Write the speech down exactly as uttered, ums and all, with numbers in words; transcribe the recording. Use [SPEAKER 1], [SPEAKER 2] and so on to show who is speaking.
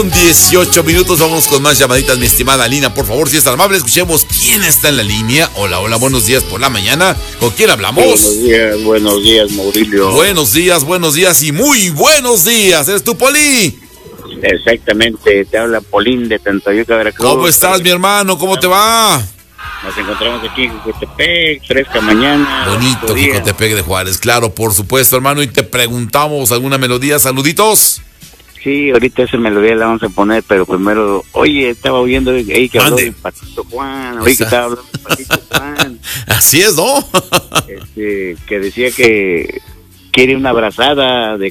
[SPEAKER 1] dieciocho minutos, vamos con más llamaditas, mi estimada Lina. Por favor, si es tan amable, escuchemos quién está en la línea. Hola, hola, buenos días por la mañana. ¿Con quién hablamos?
[SPEAKER 2] Buenos días, buenos días, Maurilio.
[SPEAKER 1] Buenos días, buenos días y muy buenos días. ¿Eres tú, Poli?
[SPEAKER 2] Exactamente, te habla Polín de Tantoyuca, Veracruz.
[SPEAKER 1] ¿Cómo estás, mi hermano? ¿Cómo te va?
[SPEAKER 2] Nos encontramos aquí en Jicotepec, fresca mañana.
[SPEAKER 1] Bonito Jicotepec de Juárez, claro, por supuesto, hermano. Y te preguntamos alguna melodía, saluditos.
[SPEAKER 2] Sí, ahorita esa melodía la vamos a poner, pero primero, oye, estaba oyendo ahí que habló del Patito Juan, oye, que estaba hablando del Patito Juan.
[SPEAKER 1] Así es, ¿no?
[SPEAKER 2] Este, que decía que quiere una abrazada de